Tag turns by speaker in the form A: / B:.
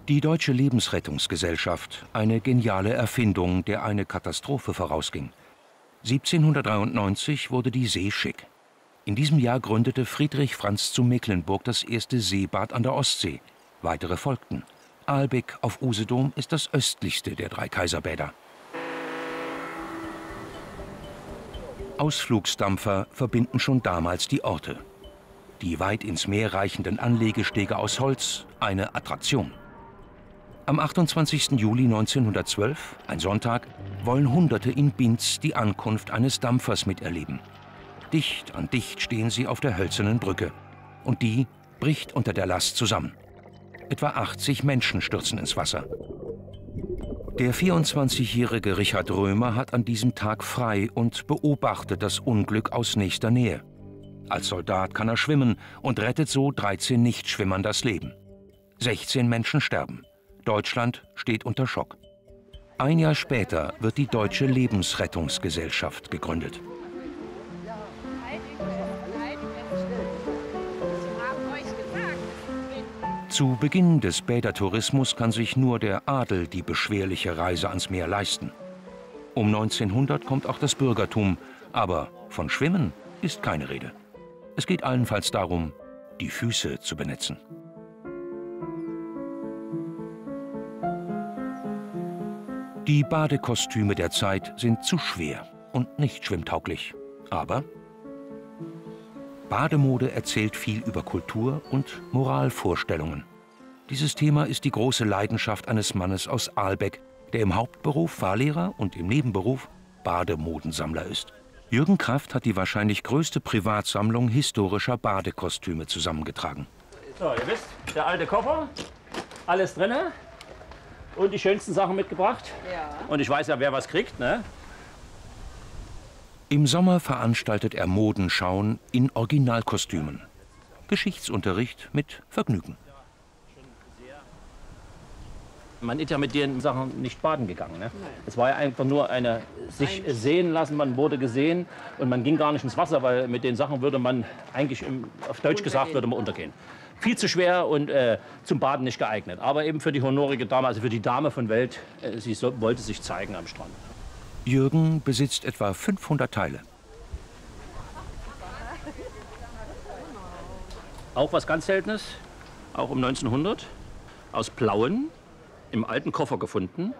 A: Die Deutsche Lebensrettungsgesellschaft, eine geniale Erfindung, der eine Katastrophe vorausging. 1793 wurde die See schick. In diesem Jahr gründete Friedrich Franz zu Mecklenburg das erste Seebad an der Ostsee. Weitere folgten. Aalbeck auf Usedom ist das östlichste der 3 Kaiserbäder. Ausflugsdampfer verbinden schon damals die Orte. Die weit ins Meer reichenden Anlegestege aus Holz, eine Attraktion. Am 28. Juli 1912, ein Sonntag, wollen Hunderte in Binz die Ankunft eines Dampfers miterleben. Dicht an dicht stehen sie auf der hölzernen Brücke. Und die bricht unter der Last zusammen. Etwa 80 Menschen stürzen ins Wasser. Der 24-jährige Richard Römer hat an diesem Tag frei und beobachtet das Unglück aus nächster Nähe. Als Soldat kann er schwimmen und rettet so 13 Nichtschwimmern das Leben. 16 Menschen sterben. Deutschland steht unter Schock. Ein Jahr später wird die Deutsche Lebensrettungsgesellschaft gegründet. Zu Beginn des Bädertourismus kann sich nur der Adel die beschwerliche Reise ans Meer leisten. Um 1900 kommt auch das Bürgertum, aber von Schwimmen ist keine Rede. Es geht allenfalls darum, die Füße zu benetzen. Die Badekostüme der Zeit sind zu schwer und nicht schwimmtauglich. Aber Bademode erzählt viel über Kultur und Moralvorstellungen. Dieses Thema ist die große Leidenschaft eines Mannes aus Aalbeck, der im Hauptberuf Fahrlehrer und im Nebenberuf Bademodensammler ist. Jürgen Kraft hat die wahrscheinlich größte Privatsammlung historischer Badekostüme zusammengetragen.
B: So, ihr wisst, der alte Koffer, alles drinne. Und die schönsten Sachen mitgebracht. Ja. Und ich weiß ja, wer was kriegt, ne?
A: Im Sommer veranstaltet er Modenschauen in Originalkostümen. Geschichtsunterricht mit Vergnügen.
B: Man ist ja mit den Sachen nicht baden gegangen. Ne? Es war ja einfach nur eine sich sehen lassen, man wurde gesehen und man ging gar nicht ins Wasser, weil mit den Sachen würde man eigentlich, auf Deutsch gesagt, würde man untergehen. Viel zu schwer und zum Baden nicht geeignet. Aber eben für die honorige Dame, also für die Dame von Welt, sie wollte sich zeigen am Strand.
A: Jürgen besitzt etwa 500 Teile.
B: Auch was ganz Seltenes, auch um 1900, aus Plauen, im alten Koffer gefunden.